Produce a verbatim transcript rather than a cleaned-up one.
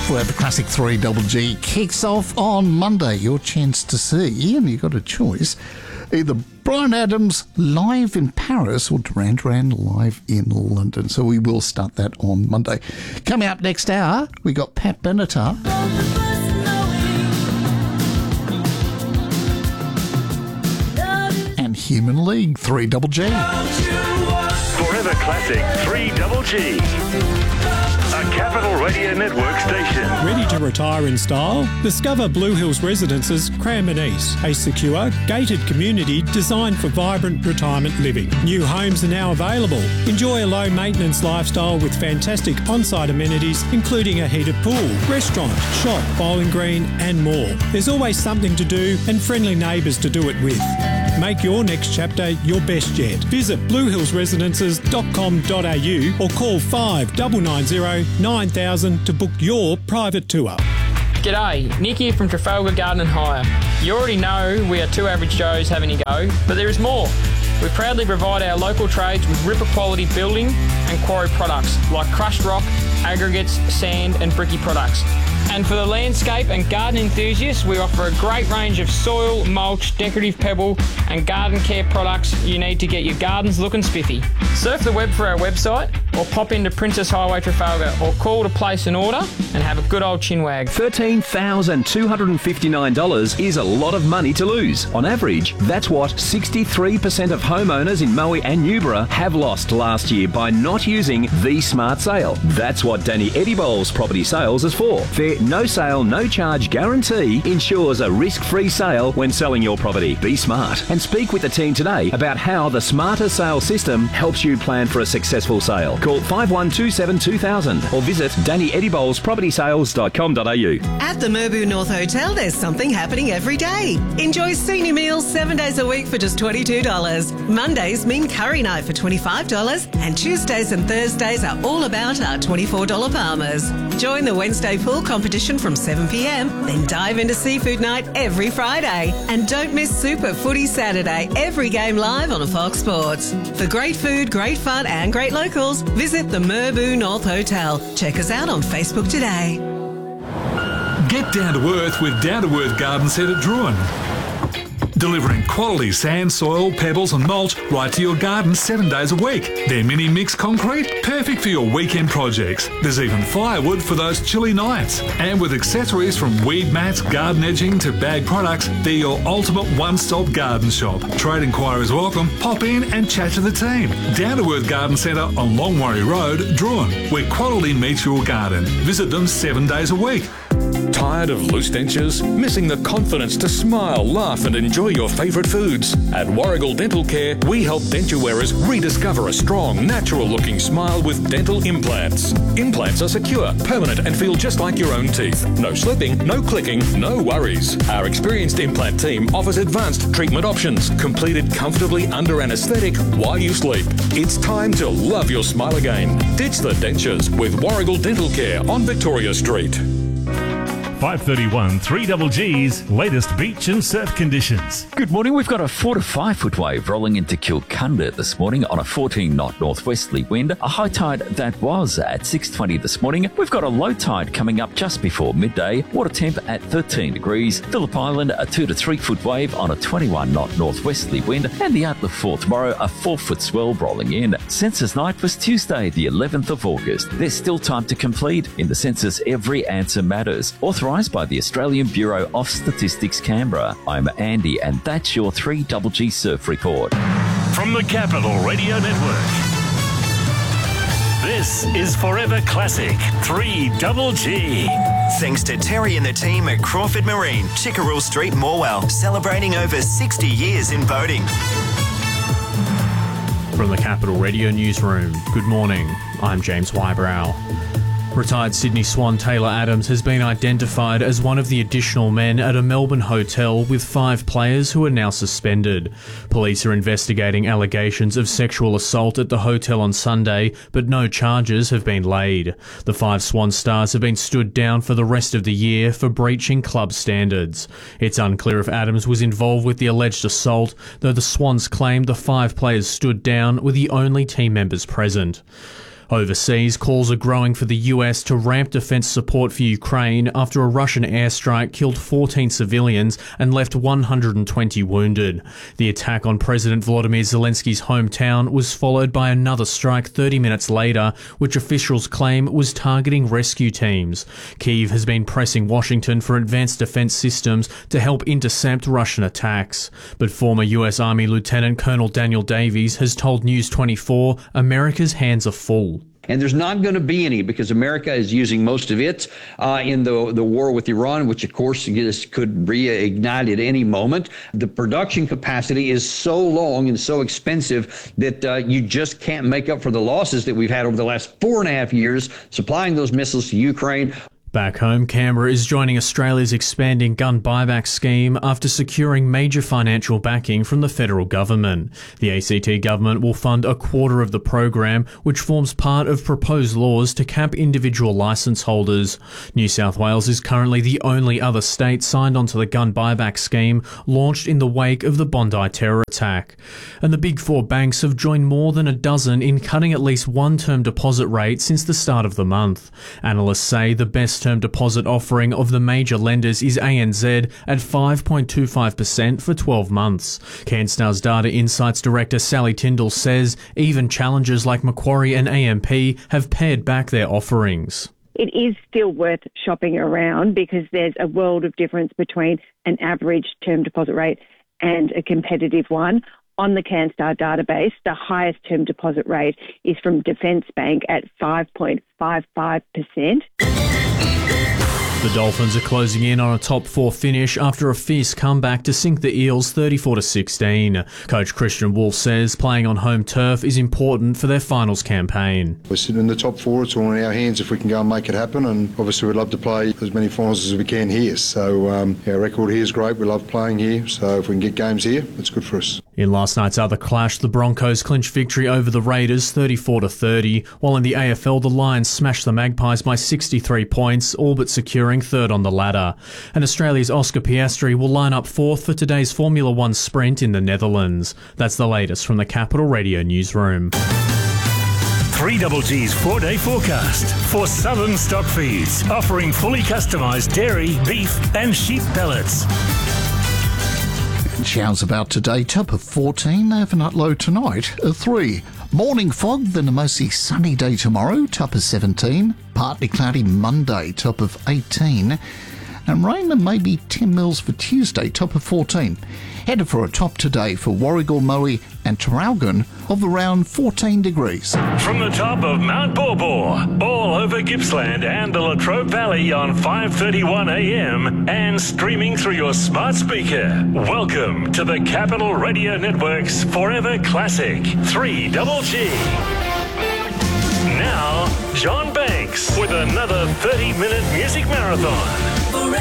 Forever Classic three Double G kicks off on Monday. Your chance to see, and you've got a choice, either Bryan Adams live in Paris or Duran Duran live in London. So we will start that on Monday. Coming up next hour, we got Pat Benatar. And Human League three Double G. Forever Classic three Double G. A Capital Radio Network station. Ready to retire in style? Discover Blue Hills Residences Cranbourne East, a secure, gated community designed for vibrant retirement living. New homes are now available. Enjoy a low-maintenance lifestyle with fantastic on-site amenities, including a heated pool, restaurant, shop, bowling green and more. There's always something to do and friendly neighbours to do it with. Make your next chapter your best yet. Visit blue hills residences dot com dot a u or call five nine nine zero nine thousand to book your private tour. G'day, Nick here from Trafalgar Garden and Hire. You already know we are two average Joes having a go, but there is more. We proudly provide our local trades with ripper quality building and quarry products like crushed rock, aggregates, sand and bricky products. And for the landscape and garden enthusiasts, we offer a great range of soil, mulch, decorative pebble and garden care products you need to get your gardens looking spiffy. Surf the web for our website or pop into Princess Highway Trafalgar or call to place an order and have a good old chinwag. thirteen thousand two hundred fifty-nine dollars is a lot of money to lose. On average, that's what sixty-three percent of homeowners in Moe and Newborough have lost last year by not using the Smart Sale. That's what Danny Edibol's Property Sales is for. Their no sale, no charge guarantee ensures a risk-free sale when selling your property. Be smart and speak with the team today about how the Smarter Sale system helps you plan for a successful sale. Call five one two seven two thousand or visit danny edibols property sales dot com dot a u. At the Merbau North Hotel, there's something happening every day. Enjoy senior meals seven days a week for just twenty-two dollars. Mondays mean curry night for twenty-five dollars and Tuesdays and Thursdays are all about our twenty-four dollars Palmers. Join the Wednesday pool competition from seven p m, then dive into seafood night every Friday. And don't miss Super Footy Saturday, every game live on Fox Sports. For great food, great fun and great locals, visit the Merbau North Hotel. Check us out on Facebook today. Get down to earth with Down to Earth Garden Set at Druin. Delivering quality sand, soil, pebbles and mulch right to your garden seven days a week. Their mini mix concrete, perfect for your weekend projects. There's even firewood for those chilly nights. And with accessories from weed mats, garden edging to bag products, they're your ultimate one-stop garden shop. Trade inquiries welcome. Pop in and chat to the team. Down to Earth Garden Centre on Longwarry Road, Druin, where quality meets your garden. Visit them seven days a week. Tired of loose dentures? Missing the confidence to smile, laugh and enjoy your favourite foods? At Warrigal Dental Care, we help denture wearers rediscover a strong, natural-looking smile with dental implants. Implants are secure, permanent and feel just like your own teeth. No slipping, no clicking, no worries. Our experienced implant team offers advanced treatment options, completed comfortably under anaesthetic while you sleep. It's time to love your smile again. Ditch the dentures with Warrigal Dental Care on Victoria Street. five thirty-one three Double G's latest beach and surf conditions. Good morning. We've got a four to five foot wave rolling into Kilcunda this morning on a fourteen knot northwesterly wind. A high tide that was at six twenty this morning. We've got a low tide coming up just before midday. Water temp at thirteen degrees. Phillip Island, a two to three foot wave on a twenty-one knot northwesterly wind. And the outlook for tomorrow, a four foot swell rolling in. Census night was Tuesday, the eleventh of August. There's still time to complete. In the census, every answer matters. Authorised by the Australian Bureau of Statistics, Canberra. I'm Andy, and that's your three Double G Surf Report. From the Capital Radio Network, this is Forever Classic three Double G. Thanks to Terry and the team at Crawford Marine, Chickerell Street, Morwell, celebrating over sixty years in boating. From the Capital Radio Newsroom, good morning. I'm James Wybrow. Retired Sydney Swan Taylor Adams has been identified as one of the additional men at a Melbourne hotel with five players who are now suspended. Police are investigating allegations of sexual assault at the hotel on Sunday, but no charges have been laid. The five Swan stars have been stood down for the rest of the year for breaching club standards. It's unclear if Adams was involved with the alleged assault, though the Swans claim the five players stood down were the only team members present. Overseas, calls are growing for the U S to ramp defence support for Ukraine after a Russian airstrike killed fourteen civilians and left one hundred twenty wounded. The attack on President Volodymyr Zelensky's hometown was followed by another strike thirty minutes later, which officials claim was targeting rescue teams. Kyiv has been pressing Washington for advanced defence systems to help intercept Russian attacks. But former U S Army Lieutenant Colonel Daniel Davies has told News twenty-four America's hands are full. And there's not going to be any because America is using most of it uh, in the the war with Iran, which of course could reignite at any moment. The production capacity is so long and so expensive that uh, you just can't make up for the losses that we've had over the last four and a half years supplying those missiles to Ukraine. Back home, Canberra is joining Australia's expanding gun buyback scheme after securing major financial backing from the federal government. The A C T government will fund a quarter of the program, which forms part of proposed laws to cap individual licence holders. New South Wales is currently the only other state signed onto the gun buyback scheme, launched in the wake of the Bondi terror attack. And the big four banks have joined more than a dozen in cutting at least one term deposit rate since the start of the month. Analysts say the best term deposit offering of the major lenders is A N Z at five point two five percent for twelve months. Canstar's Data Insights Director Sally Tyndall says even challengers like Macquarie and A M P have pared back their offerings. It is still worth shopping around because there's a world of difference between an average term deposit rate and a competitive one. On the Canstar database, the highest term deposit rate is from Defence Bank at five point five five percent. The Dolphins are closing in on a top four finish after a fierce comeback to sink the Eels thirty-four to sixteen. Coach Christian Wolf says playing on home turf is important for their finals campaign. We're sitting in the top four. It's all in our hands if we can go and make it happen, and obviously we'd love to play as many finals as we can here. So um, our record here is great. We love playing here, so if we can get games here, it's good for us. In last night's other clash, the Broncos clinched victory over the Raiders thirty-four to thirty, while in the A F L the Lions smashed the Magpies by sixty-three points, all but securing third on the ladder. And Australia's Oscar Piastri will line up fourth for today's Formula One sprint in the Netherlands. That's the latest from the Capital Radio newsroom. three G G's four-day forecast for Southern Stock Feeds, offering fully customised dairy, beef and sheep pellets. Showers about today, top of fourteen, overnight low tonight, a three. Morning fog, then a mostly sunny day tomorrow, top of seventeen. Partly cloudy Monday, top of eighteen. And rain and maybe ten mils for Tuesday, top of fourteen. Headed for a top today for Warragul, Moe and Traralgon of around fourteen degrees. From the top of Mount Borbor, all over Gippsland and the Latrobe Valley on five thirty-one a m and streaming through your smart speaker. Welcome to the Capital Radio Network's Forever Classic three G G. Now, John Banks with another thirty minute music marathon.